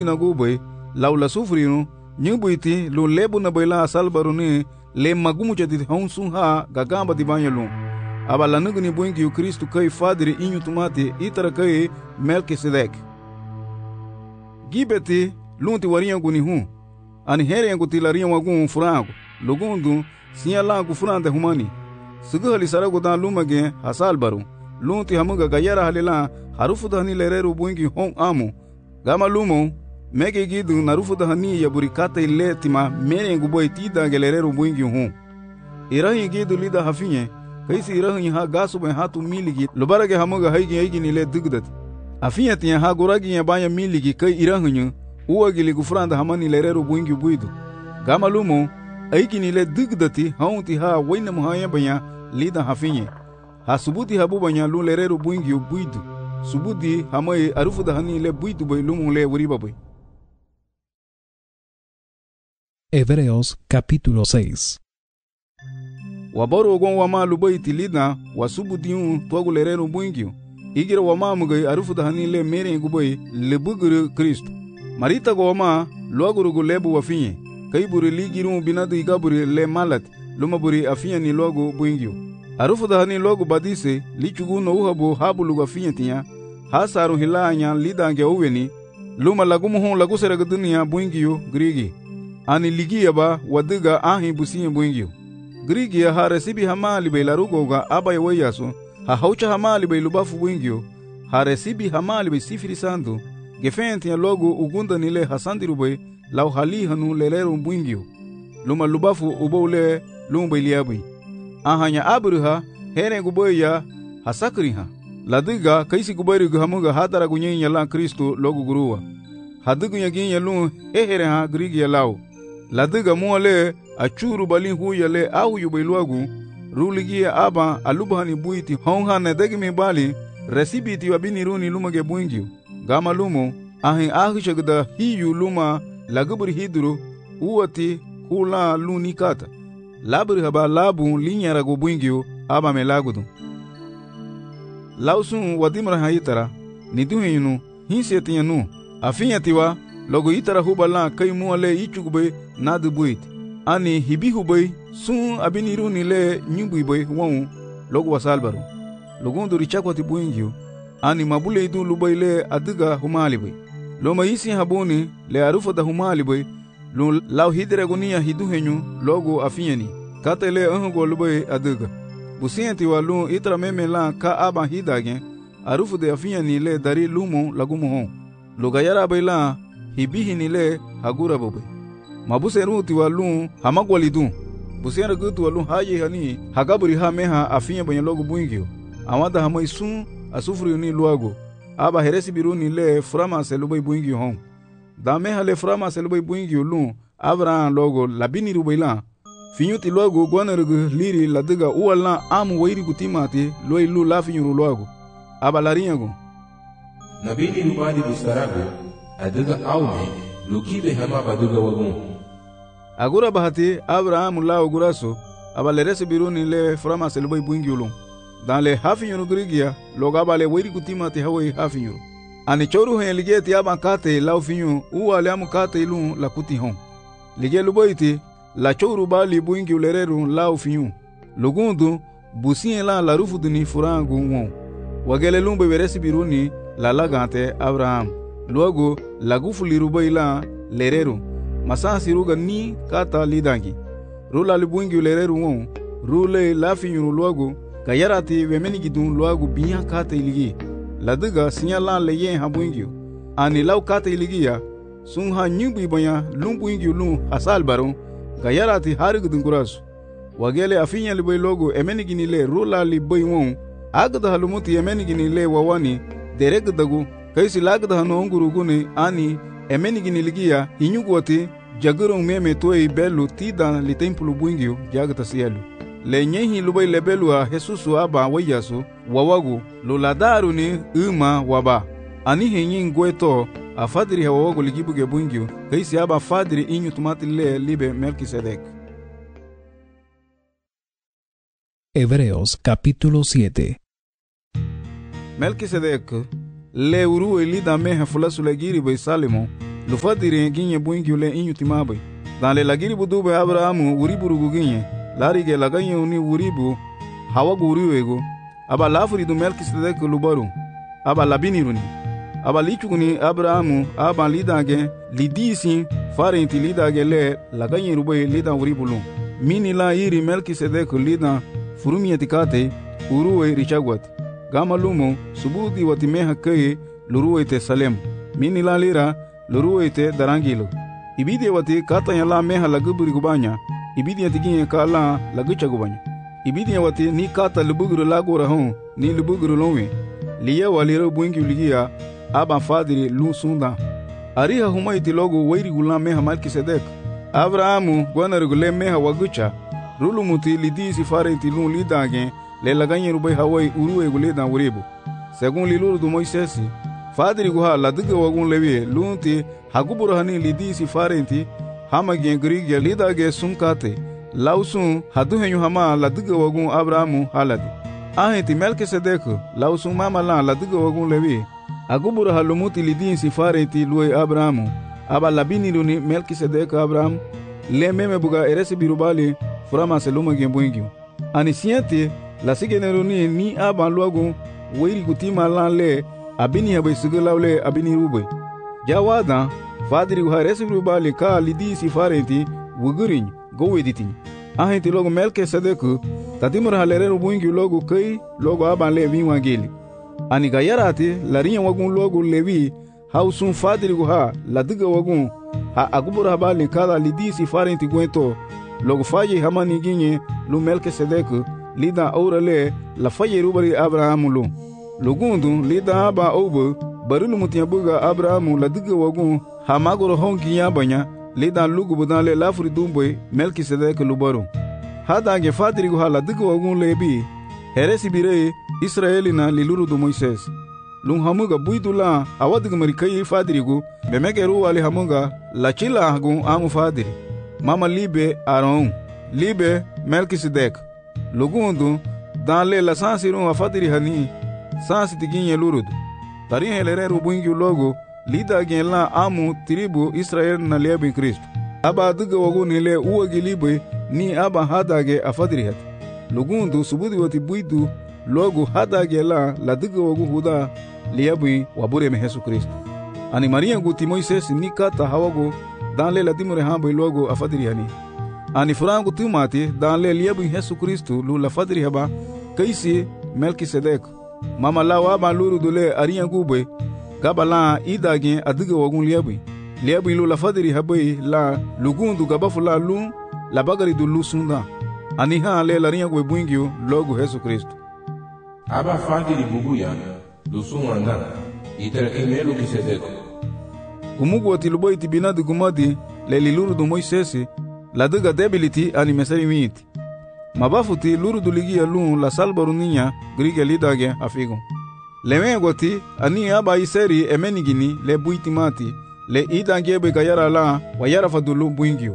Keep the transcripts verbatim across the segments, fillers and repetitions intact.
na gubay law la sufrinu nyubuiti lu lebu na bayla salbaruni le magumu chati honsun ha gagamba di banyalum aba la nugni buingi o Cristo kai fadri inyu tumati itara kai Melkisedek gibeti lunti warinha guni hu ani here nguti larinha wagun frango lugundu sinha langu franda humani sugali sarago dan lumage hasalbaru lunti hamuga gayara halila harufu dani lereru buingi hon amu gama lumo mege gidu narufu dani ya burikata ile tima mere nguboy tida gelereru buingi hon irahi gidu lida hafinye kaisi irahi ha gasu ben hatu miligi lubarage hamuga haigi haigi nile dugdat afinye tiya ha guragi ya banya miligi kai irahi uwagili gufranda hamani lereru buingi buidu gama lumo aiki nile dugdati haunti ha waina muhaya banya lida hafinye ha subuti habu banya lu lereru buingi buidu subuti hamai arufu dahani le buidu bay lumo le wuriba bay. Hebreos capítulo seis. Wabaru ogon wama lubaiti lida wasubuti un tuagu lereru buingi igira wama mugai arufu dahani le mere ngubay le buguru Kristo marita goma luagurugu lebu wafinye kaiburi ligiru binadu igaburi le malat lumaburi afinya ni logo buingio arufu dahani logo badise lichugu no uhabu habulu gafinya tinya hasaru hilanya lidange uweni luma lagumu hon lagusera dunia buingio grigi ani ligia ba wadiga ahi busiye buingio grigi ha resibi hamali be larugo ga abay wayaso ha haucha hamali be lubafu buingio ha resibi hamali be sifiri sandu gefenti ya logo ugunda nile hasandirubai lau hali hanu lelero buingio luma lubafu ubole lumba iliabi ahanya abruha here guboya hasakriha ladiga kaisi gubari guhamuga hadara gunyenya la Kristo logo guruwa hadigu yaginya lu hehere ha grigi ya lau ladiga muale achuru balin huya le au yubeluagu ruligia aba alubhani buiti honha na degimi bali resibiti wabini runi lumage buingio gama lumo ahin ahishagda hiyu luma lagubri hidru uwati hula lunikata labri haba labu linyara go buingio aba melagudu lausun wadimra hayitara niduhinu hinsetianu afinyatiwa logo itara hubala kai muale ichugbe nadbuit ani hibihubei sun abiniruni le nyubuibei won logo wasalbaru logundu richakwati buingio ani mabule idu lubaile adiga humalibe loma isi habuni le arufa da humalibe lu law hidre gonia hiduhenyu logo afieni katele ango lubai adiga busienti walu itra meme la ka aba hidage arufu de afieni le dari lumo lagumo hon lugayara baila hibihi ni le hagura bobe mabuse ruti walu hamagwalidu busera gutu walu haye hani hagaburi ha meha afien banya logo buingio awada hamaisun asufuri ni luago aba heresi biruni le frama selubai buingi hon dame hale frama selubai buingi lu abra logo labini rubaila finyuti logo gwanergu liri ladiga uwala amu wairi kutimati loi lu lafinyuru logo aba larinyago nabini rubadi bustarago adiga aume lukibe hama baduga wagun agura bahati abraham la oguraso aba leresi biruni le frama selubai buingi lu dans le hafinyuru grigia logaba le wiri kutimati hawe hafinyuru ani choru hen ligeti aba kate la finyu uwa le amukate lu la kuti hon lige luboiti la choru bali buingi ulereru la finyu lugundu busien la la rufu duni furangu won wagele lumbe veresi biruni la lagante abraham luego lagufu lirubaila lereru masasi ruga ni kata lidangi rula libuingi ulereru won rule la finyu luego kayarati wemeni gidun luagu biya kata iligi ladiga sinyala leye habuingio ani law kata iligiya sun ha nyubi banya lumbuingio lu hasal baro kayarati harigudun kurasu wagele afinya liboy logo emeni ginile rula liboy won agda halumuti emeni ginile wawani deregdagu kaisi lagda hanonguruguni ani emeni giniligiya hinyugwati jagurong meme toy belu tidan li templu buingio jagta sielu le nyehi lubai lebelua Jesusu aba wayasu wawagu luladaru ni uma waba ani henyi ngweto afadiri hawawagu ligibuge buingio kaisi aba fadiri inyu tumati le libe Melkisedek. Hebreos capítulo siete. Melkisedek le uru elida meha fulasu legiri be Salemo lu fadiri ginye buingyu le inyu timabai. Dan le lagiri budube Abrahamu uriburugu ginye, larige laganye uni uribu hawagu uriwego, aba lafuri du Melkisedek lubaru, aba labiniruni. Aba lichuguni Abrahamu aba lidage lidisi farenti lidage le laganye rubai lidan uribulu. Mini la iri Melkisedek lidan furumiyeti kate uruwe richagwat. Gama lumo subudi watimeha kei luruwe te Salem. Mini la lira luruwe te darangilo. Ibidi wati kata ya la meha laguburi gubanya. Ibidi atiginye ka la lagucha gubanya. Ibidi wati ni kata lubuguru lagora hon ni lubuguru lonwe. Liya walira buingi uligia aba fadiri lu sunda. Ariha humaiti logo wairi gula meha Melkisedek. Abrahamu gwanarigule meha wagucha. Rulu muti lidisi farenti lu lidage le laganye rubai hawai uruwe guleda uribu. Según liluru du Moisesi, fadiri guha ladiga wagun lewie lunti haguburu hani lidisi farenti hama gen grigya lidage sunkate. Lausun haduhenyu hama ladiga wagun Abrahamu haladi. Ahenti Melkisedek lausun mama la ladiga wagun lewie. Aguburu halumuti lidisi farenti luwe Abrahamu. Aba labini luni Melkisedek Abrahamu. Le meme buga eresi birubali furama seluma gen buingyu. Ani siente la sigeneruni ni aban luagun weiri kutima lan le abini habai sigulawle abini rubai. Jawada fadiri guharesi rubali ka lidisi farenti wugurin goweditin. Ahenti logo Melkisedek tatimur halere rubuingi logo kai logo aban le vinwangeli. Ani gayarati larinya wagun logo levi hausun fadiri guha ladiga wagun ha agubur habali kada lidisi farenti gwento logo faye hamani ginye lu Melkisedek lida aurale la faye rubari Abrahamu lu. Lugundu lida aba obo barulu mutia buga Abrahamu la diga wagun hamagoro hongi yabanya lida lugu budale lafuri dumboy Melkisedek lubaru. Hada ge fadiri guha la diga wagun lebi heresi bire Israelina liluru du Moises. Lung hamuga buidula awadiga marikai fadirigu bemegeru wali hamuga la chila hagun amu fadiri. Mama libe Aaron, libe Melkisedek. Lugundu danle la sansiru wa fadiri hani sansi tiginye lurudu. Tari helere rubuingi logo lida gen la amu tribu Israel na liebe Kristo. Aba diga wagu nile uwagi libe ni aba hadage afadiri hati. Lugundu subudi wati buidu logo hadage la la diga wagu huda liebe wabure me Yesu Kristo. Ani Maria guti Moises ni kata hawago danle la dimure hambo logo afadiri hani. Ani furangu tumati danle liebe Yesu Kristo lu la fadiri haba kaisi Melkisedek. Mama la waba luru dole ariya gube gabala idage adiga wagun liebe. Liebe lu la fadiri habai la lugundu gabafula lu la bagari du lu sunda. Ani ha le lariya gwe buingio logo Yesu Kristo. Aba fadiri bubuya lu sumanda itara emelu Kisedek. Gumugu wati lubo iti binadi gumadi le liluru du Moisesi la diga debiliti ani mesari miti. Mabafuti luru du ligia lu la salbaru ninya grige lidage afigo. Leme goti ani aba iseri emenigini le buiti mati le idangebe gayara la wayara fadulu buingio.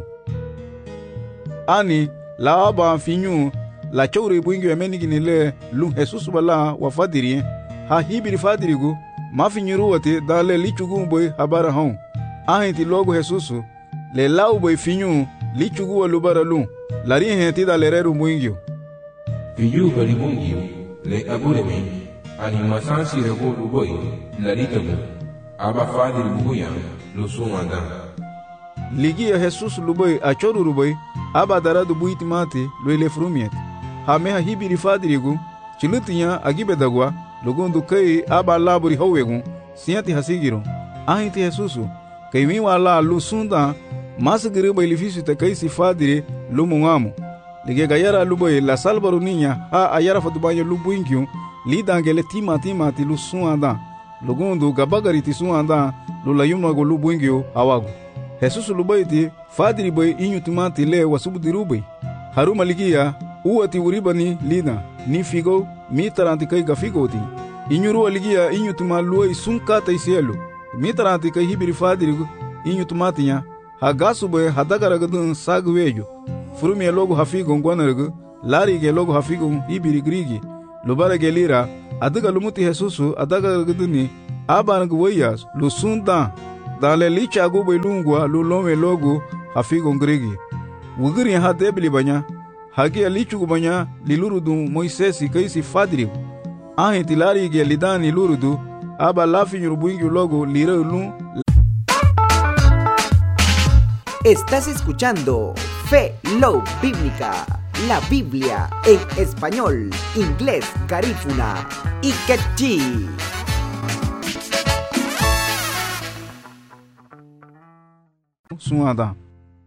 Ani la aba finyu la chowri buingio emenigini le lu Jesus bala wafadiri ha hibiri fadirigu mafinyuru wati dale lichugu boy habara hon. Ahenti logo Jesusu le lau boy finyu lichugu walubara lu lari henti dale reru buingio. Finyu bari buingio le aguremi ani masansi rego luboy laritamu aba fadiri bubuya lu sumanda. Ligia Jesus luboy achoru ruboy aba daradu buiti mati luele frumiet. Hameha hibiri fadirigu chilutinya agibedagwa lugundu kai aba laburi howegu siati hasigiro. Ahenti Jesusu kai miwa la lu sunda masagiri boy lifisu te kai si fadiri lu mungamu. Lige gayara lu boy la salbaru ninya ha ayara fatubanyo lu buingyo li dangele tima tima ti lu suanda. Lugundu gabagari ti suanda lu la yuma go lu buingyo hawagu. Jesusu lu boy ti fadiri boy inyu timati le wasubu rubai. Haruma ligia uwati uribani lina ni figo mi taranti kai gafigo ti. Inyuru aligia inyu tumaluoi sunkata isielu. Mi taranti kai hibiri fadirigu inyu tumatinya hagasu boy hadagaragadun sagwejo. Furumia logo hafigo ngwanargu lari ge logo hafigo hibiri grigi. Lubara ge lira adaga lumuti Jesusu adagaragaduni abangu wayas lu sunda dale licha go belungwa lulome logo hafigo ngrigi wugiri ha debli banya hagi alichu banya lilurudu Moisés kaisi fadri ahi tilari ge lidani lurudu aba lafi nyurubuingi logo lirelu. Estás escuchando Fe Love Bíblica, la Biblia en español, inglés, garífuna y quechí. Suada